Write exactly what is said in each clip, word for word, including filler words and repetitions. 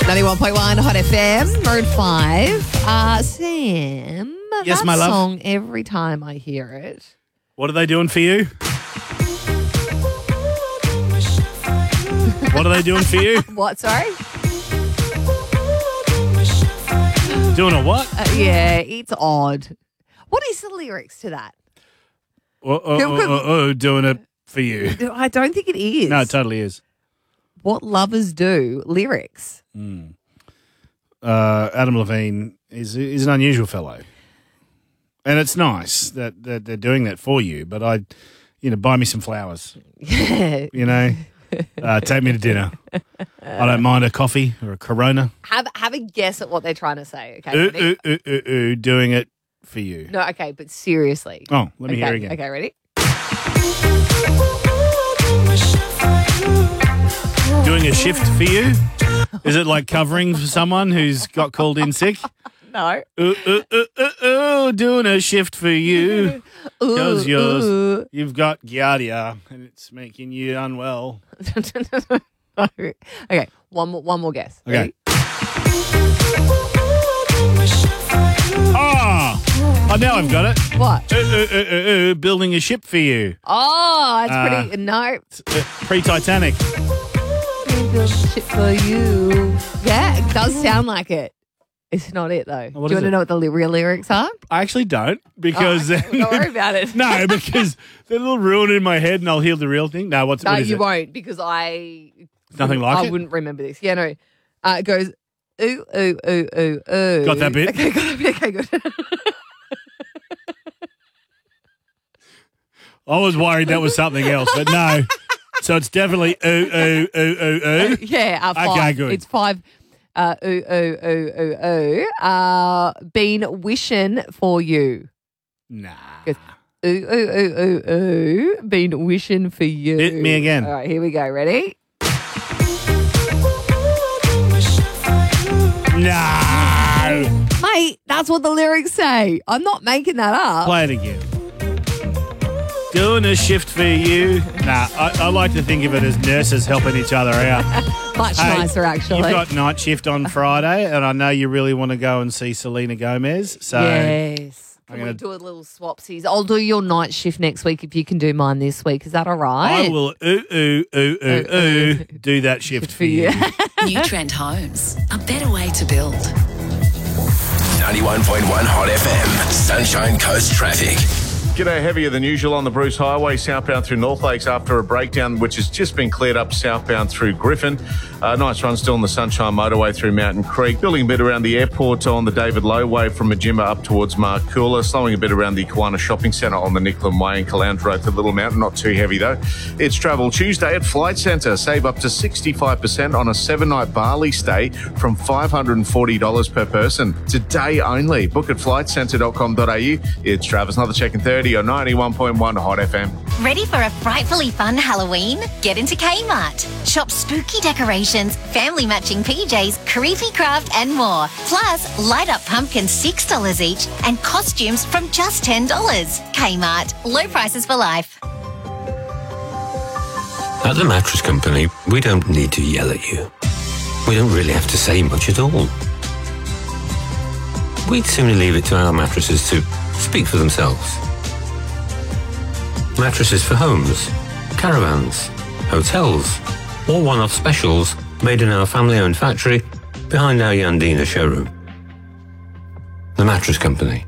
ninety-one point one Hot F M, Road five. Uh, Sam, Yes, that my love? song, every time I hear it. What are they doing for you? What are they doing for you? What, sorry? Doing a what? Uh, yeah, it's odd. What is the lyrics to that? Oh, oh, oh, oh, oh, doing it for you. I don't think it is. No, it totally is. What lovers do, lyrics. Uh, Adam Levine is is an unusual fellow, and it's nice that, that they're doing that for you. But I, you know, buy me some flowers. Yeah. You know, uh, take me to dinner. I don't mind a coffee or a Corona. Have have a guess at what they're trying to say. Okay. Ooh, ready? ooh, ooh, ooh, ooh, doing it for you. No, okay, but seriously. Oh, let me okay, hear again. Okay, ready? Doing a shift for you? Is it like covering for someone who's got called in sick? No. Ooh, ooh, ooh, ooh, ooh, doing a shift for you. Because Ooh, yours, ooh. you've got Giardia and it's making you unwell. No. Okay, one more, one more guess. Okay. Ready? Ah! Oh, now I've got it. What? Ooh, ooh, ooh, ooh, ooh, building a ship for you. Oh, it's Uh, pretty. No. Uh, Pre-Titanic. Shit for you. Yeah, it does sound like it. It's not it though. What Do you is want to it? know what the li- real lyrics are? I actually don't because Oh, okay. Don't worry about it. no, because they're a little ruined in my head, and I'll hear the real thing. No, what's No, what is you it? won't because I. Nothing like I it? wouldn't remember this. Yeah, no. Uh, it goes ooh ooh ooh ooh ooh. Got that bit? Okay, got that bit. Okay, good. I was worried that was something else, but no. So it's definitely ooh ooh ooh ooh ooh. Yeah, uh, five. Okay, good. It's five. Uh, ooh ooh ooh ooh ooh. Uh, been wishing for you. Nah. Goes, ooh ooh ooh ooh ooh. Been wishing for you. Hit me again. All right, here we go. Ready? No. Mate, that's what the lyrics say. I'm not making that up. Play it again. Doing a shift for you. Nah, I, I like to think of it as nurses helping each other out. Much Hey, nicer, actually. You've got night shift on Friday, and I know you really want to go and see Selena Gomez. So yes. I'm Can we gonna- do a little swapsies? I'll do your night shift next week if you can do mine this week. Is that all right? I will ooh, ooh, ooh, ooh, ooh, do that shift for you. New Trend Homes, a better way to build. ninety-one point one Hot F M. Sunshine Coast traffic. G'day, heavier than usual on the Bruce Highway, southbound through North Lakes after a breakdown, which has just been cleared up southbound through Griffin. Uh, nice run still on the Sunshine Motorway through Mountain Creek. Building a bit around the airport on the David Low Way from Majimba up towards Markoola. Slowing a bit around the Kiwana Shopping Centre on the Nicklin Way and Caloundra Road to Little Mountain. Not too heavy though. It's Travel Tuesday at Flight Centre. Save up to sixty-five percent on a seven-night Bali stay from five hundred forty dollars per person. Today only. Book at flight centre dot com dot a u. It's Travis, another check in thirty on ninety-one point one Hot F M. Ready for a frightfully fun Halloween? Get into Kmart. Shop spooky decorations, family matching P Js, creepy craft and more. Plus, light up pumpkins six dollars each and costumes from just ten dollars. Kmart. Low prices for life. At the Mattress Company, we don't need to yell at you. We don't really have to say much at all. We'd sooner leave it to our mattresses to speak for themselves. Mattresses for homes, caravans, hotels, or one-off specials made in our family-owned factory behind our Yandina showroom. The Mattress Company.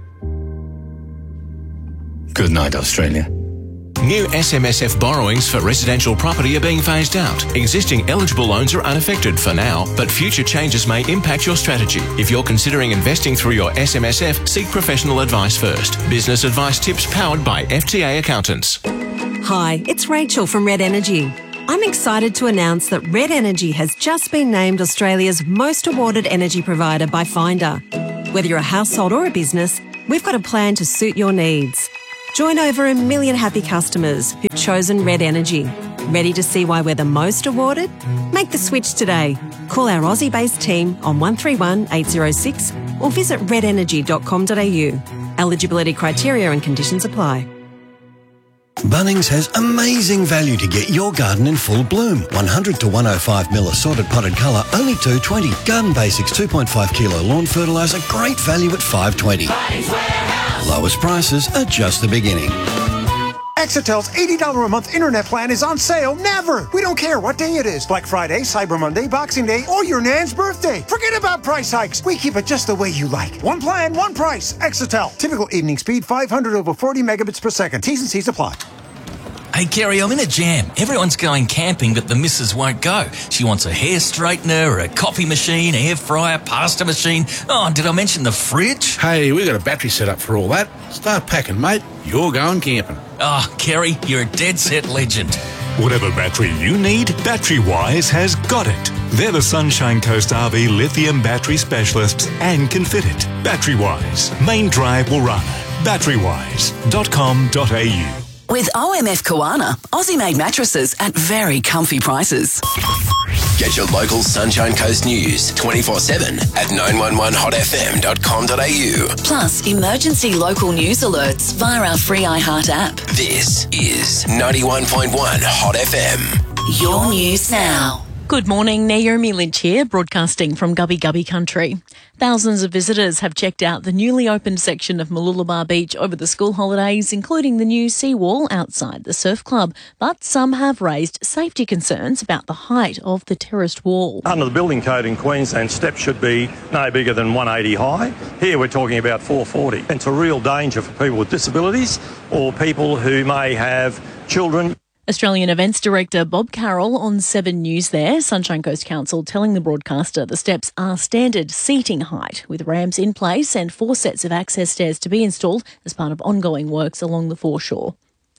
Good night, Australia. New S M S F borrowings for residential property are being phased out. Existing eligible loans are unaffected for now, but future changes may impact your strategy. If you're considering investing through your S M S F, seek professional advice first. Business advice tips powered by F T A Accountants. Hi, it's Rachel from Red Energy. I'm excited to announce that Red Energy has just been named Australia's most awarded energy provider by Finder. Whether you're a household or a business, we've got a plan to suit your needs. Join over a million happy customers who've chosen Red Energy. Ready to see why we're the most awarded? Make the switch today. Call our Aussie-based team on one three one, eight zero six or visit red energy dot com dot a u. Eligibility criteria and conditions apply. Bunnings has amazing value to get your garden in full bloom. one hundred to one oh five mil assorted potted colour, only two dollars twenty. Garden Basics two point five kilo lawn fertiliser, great value at five dollars twenty. Bunnings Warehouse. Lowest prices are just the beginning. Exetel's eighty dollars a month internet plan is on sale never. We don't care what day it is. Black Friday, Cyber Monday, Boxing Day, or your nan's birthday. Forget about price hikes. We keep it just the way you like. One plan, one price. Exetel. Typical evening speed, five hundred over forty megabits per second. T's and C's apply. Hey, Kerry, I'm in a jam. Everyone's going camping, but the missus won't go. She wants a hair straightener, a coffee machine, air fryer, pasta machine. Oh, did I mention the fridge? Hey, we got a battery set up for all that. Start packing, mate. You're going camping. Oh, Kerry, you're a dead set legend. Whatever battery you need, BatteryWise has got it. They're the Sunshine Coast R V lithium battery specialists and can fit it. BatteryWise, main drive Warana. battery wise dot com dot a u. With O M F Koana, Aussie-made mattresses at very comfy prices. Get your local Sunshine Coast news twenty-four seven at nine one one hot f m dot com dot a u. Plus, emergency local news alerts via our free iHeart app. This is ninety-one point one Hot F M. Your news now. Good morning, Naomi Lynch here, broadcasting from Gubby Gubby Country. Thousands of visitors have checked out the newly opened section of Mooloolaba Beach over the school holidays, including the new seawall outside the surf club. But some have raised safety concerns about the height of the terraced wall. Under the building code in Queensland, steps should be no bigger than one eighty high. Here we're talking about four forty. It's a real danger for people with disabilities or people who may have children. Australian Events Director Bob Carroll on Seven News there. Sunshine Coast Council telling the broadcaster the steps are standard seating height with ramps in place and four sets of access stairs to be installed as part of ongoing works along the foreshore.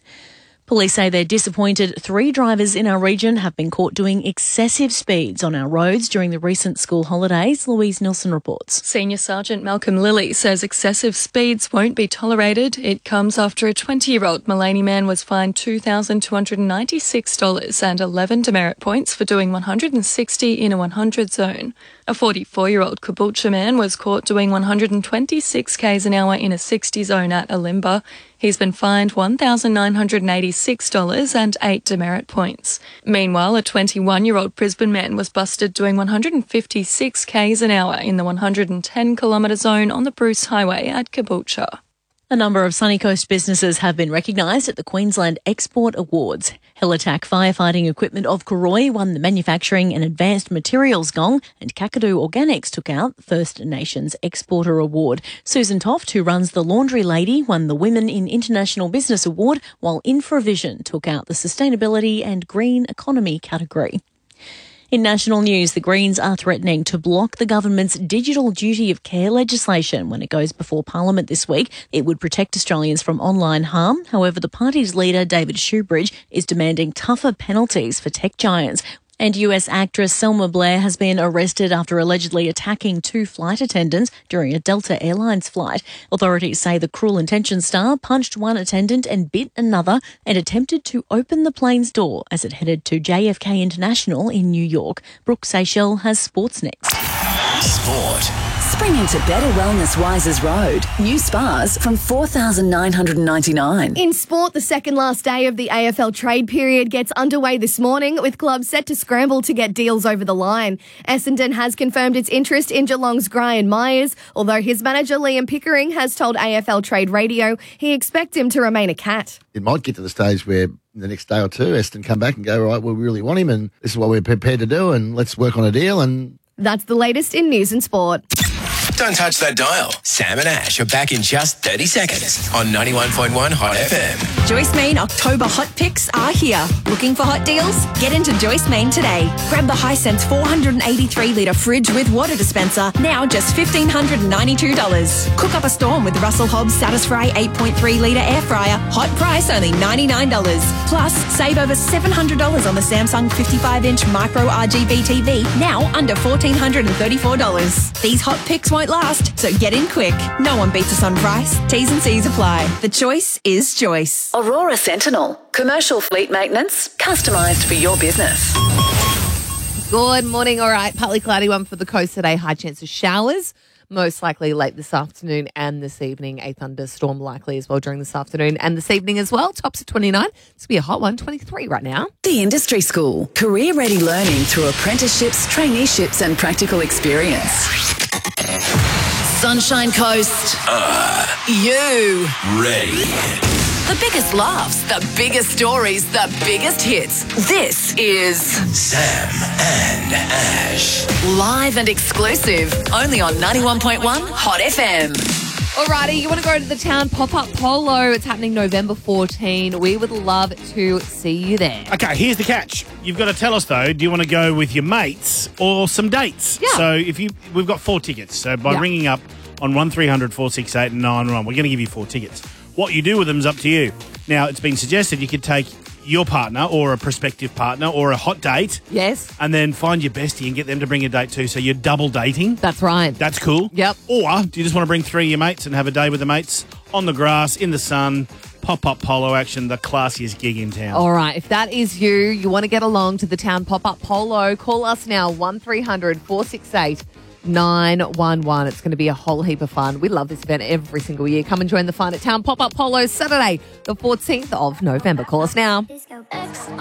Police say they're disappointed three drivers in our region have been caught doing excessive speeds on our roads during the recent school holidays. Louise Nilsson reports. Senior Sergeant Malcolm Lilly says excessive speeds won't be tolerated. It comes after a twenty-year-old Maleny man was fined two thousand two hundred ninety-six dollars and eleven demerit points for doing one hundred sixty in a one hundred zone. A forty-four-year-old Caboolture man was caught doing one hundred twenty-six k's an hour in a sixty zone at Alimba. He's been fined one thousand nine hundred eighty-six dollars and eight demerit points. Meanwhile, a twenty-one-year-old Brisbane man was busted doing one hundred fifty-six k's an hour in the one hundred ten kilometre zone on the Bruce Highway at Caboolture. A number of Sunny Coast businesses have been recognised at the Queensland Export Awards. Helattack Firefighting Equipment of Koroi won the Manufacturing and Advanced Materials Gong, and Kakadu Organics took out the First Nations Exporter Award. Susan Toft, who runs The Laundry Lady, won the Women in International Business Award, while Infravision took out the Sustainability and Green Economy category. In national news, the Greens are threatening to block the government's digital duty of care legislation when it goes before Parliament this week. It would protect Australians from online harm. However, the party's leader, David Shoebridge, is demanding tougher penalties for tech giants. And U S actress Selma Blair has been arrested after allegedly attacking two flight attendants during a Delta Airlines flight. Authorities say the Cruel Intentions star punched one attendant and bit another and attempted to open the plane's door as it headed to J F K International in New York. Brooke Seychelles has sports next. Sport. Spring into Better Wellness Wises Road. New spas from four thousand nine hundred ninety-nine dollars. In sport, the second last day of the A F L trade period gets underway this morning, with clubs set to scramble to get deals over the line. Essendon has confirmed its interest in Geelong's Gryan Myers, although his manager Liam Pickering has told A F L Trade Radio he expects him to remain a Cat. It might get to the stage where the next day or two, Essendon come back and go, right, well, we really want him and this is what we're prepared to do and let's work on a deal. And that's the latest in news and sport. Don't touch that dial. Sam and Ash are back in just thirty seconds on ninety-one point one Hot F M. Joyce Main October hot picks are here. Looking for hot deals? Get into Joyce Main today. Grab the Hisense four hundred eighty-three litre fridge with water dispenser, now just one thousand five hundred ninety-two dollars. Cook up a storm with Russell Hobbs Satisfry eight point three litre air fryer, hot price only ninety-nine dollars. Plus, save over seven hundred dollars on the Samsung fifty-five inch micro R G B T V, now under one thousand four hundred thirty-four dollars. These hot picks won't last, so get in quick. No one beats us on price. T's and C's apply. The choice is Joyce. Aurora Sentinel. Commercial fleet maintenance. Customised for your business. Good morning. All right, partly cloudy one for the coast today. High chance of showers. most likely late this afternoon and this evening. A thunderstorm likely as well during this afternoon and this evening as well. Tops at twenty-nine. It's going to be a hot one, twenty-three right now. The Industry School. Career-ready learning through apprenticeships, traineeships and practical experience. Sunshine Coast. Uh, You. ready. The biggest laughs, the biggest stories, the biggest hits. This is Sam and Ash. live and exclusive, only on ninety-one point one Hot F M. Alrighty, you want to go to the town pop-up polo. It's happening November fourteenth. We would love to see you there. Okay, here's the catch. You've got to tell us, though, do you want to go with your mates or some dates? Yeah. So if you, we've got four tickets. So by Yeah. ringing up on one three hundred four six eight nine one, we're going to give you four tickets. What you do with them is up to you. Now, it's been suggested you could take your partner or a prospective partner or a hot date. Yes. And then find your bestie and get them to bring a date too. So you're double dating. That's right. That's cool. Yep. Or do you just want to bring three of your mates and have a day with the mates on the grass, in the sun, pop-up polo action, the classiest gig in town? All right, if that is you, you want to get along to the town pop-up polo, call us now, one three hundred four six eight nine one one. It's going to be a whole heap of fun. We love this event every single year. Come and join the fun at Town Pop-Up Polo Saturday, the fourteenth of November. Call us now.